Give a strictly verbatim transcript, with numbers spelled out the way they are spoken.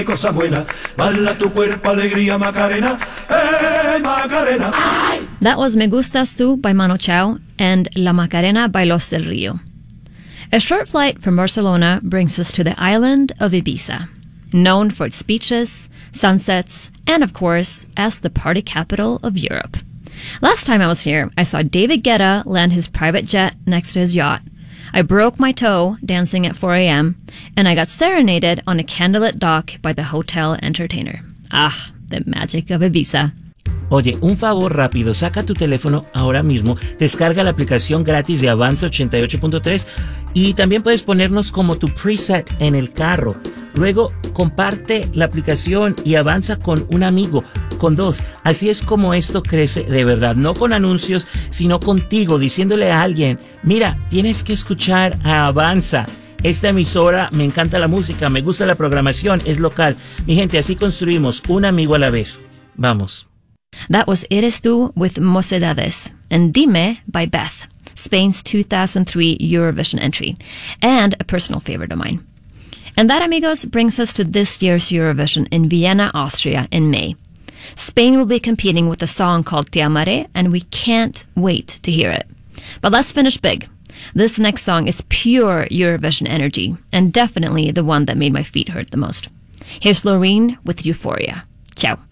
Cosa buena, bala tu cuerpo, alegría, Macarena, eh, Macarena. That was Me Gustas Tu by Manu Chao and La Macarena by Los del Rio. A short flight from Barcelona brings us to the island of Ibiza, known for its beaches, sunsets, and of course, as the party capital of Europe. Last time I was here, I saw David Guetta land his private jet next to his yacht. I broke my toe dancing at four a.m., and I got serenaded on a candlelit dock by the hotel entertainer. Ah, the magic of Ibiza. Oye, un favor rápido, saca tu teléfono ahora mismo, descarga la aplicación gratis de Avanza ochenta y ocho punto tres y también puedes ponernos como tu preset en el carro. Luego, comparte la aplicación y avanza con un amigo, con dos. Así es como esto crece de verdad, no con anuncios, sino contigo, diciéndole a alguien, mira, tienes que escuchar a Avanza. Esta emisora, me encanta la música, me gusta la programación, es local. Mi gente, así construimos un amigo a la vez. Vamos. That was Eres Tú with Mocedades and Dime by Beth, Spain's two thousand three Eurovision entry, and a personal favorite of mine. And that, amigos, brings us to this year's Eurovision in Vienna, Austria in May. Spain will be competing with a song called Te Amaré, and we can't wait to hear it. But let's finish big. This next song is pure Eurovision energy, and definitely the one that made my feet hurt the most. Here's Loreen with Euphoria. Ciao.